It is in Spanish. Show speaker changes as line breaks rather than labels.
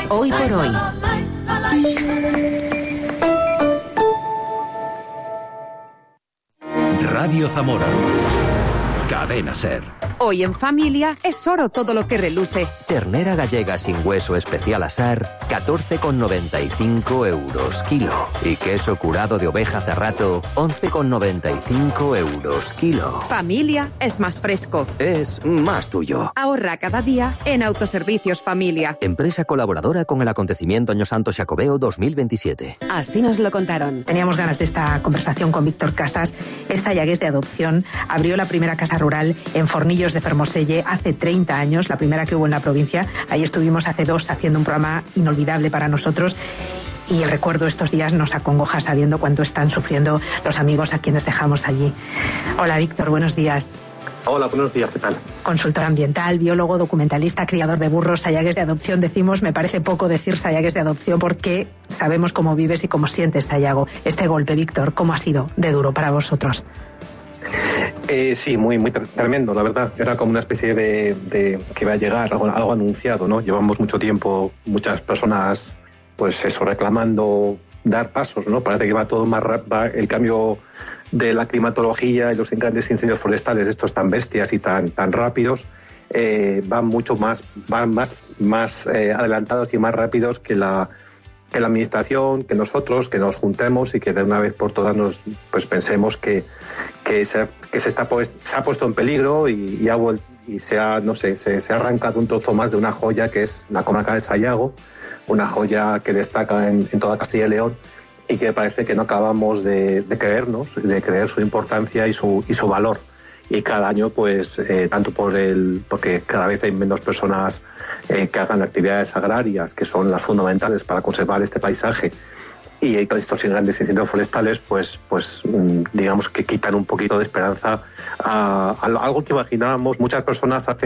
Hoy por hoy.
Radio Zamora. Cadena Ser.
Hoy en familia es oro todo lo que reluce.
Ternera gallega sin hueso especial Asar, 14,95 euros kilo. Y queso curado de oveja Cerrato, 11,95 euros kilo.
Familia es más fresco.
Es más tuyo.
Ahorra cada día en Autoservicios Familia.
Empresa colaboradora con el acontecimiento Año Santo Xacobeo 2027.
Así nos lo contaron.
Teníamos ganas de esta conversación con Víctor Casas. Es sayagués de adopción. Abrió la primera casa rural en Fornillos de Fermoselle hace 30 años, la primera que hubo en la provincia. Ahí estuvimos hace 2 haciendo un programa inolvidable para nosotros. Y el recuerdo estos días nos acongoja sabiendo cuánto están sufriendo los amigos a quienes dejamos allí. Hola Víctor, buenos días.
Hola, buenos días, ¿qué tal?
Consultor ambiental, biólogo, documentalista, criador de burros, sayagués de adopción. Decimos, me parece poco decir sayagués de adopción porque sabemos cómo vives y cómo sientes, Sayago. Este golpe, Víctor, ¿cómo ha sido de duro para vosotros?
Sí, muy tremendo, la verdad. Era como una especie de que iba a llegar, algo anunciado, ¿no? Llevamos mucho tiempo, muchas personas, pues eso, reclamando dar pasos, ¿no? Parece que va todo más rápido, el cambio de la climatología y los grandes incendios forestales, estos tan bestias y tan rápidos, van más adelantados y más rápidos que la administración, que nosotros, que nos juntemos y que de una vez por todas nos pensemos que se ha puesto en peligro y se ha arrancado un trozo más de una joya que es la comarca de Sayago, una joya que destaca en toda Castilla y León y que parece que no acabamos de creer su importancia y su valor. Y cada año, tanto porque cada vez hay menos personas que hagan actividades agrarias, que son las fundamentales para conservar este paisaje, y estos grandes incendios forestales, digamos que quitan un poquito de esperanza a algo que imaginábamos muchas personas hace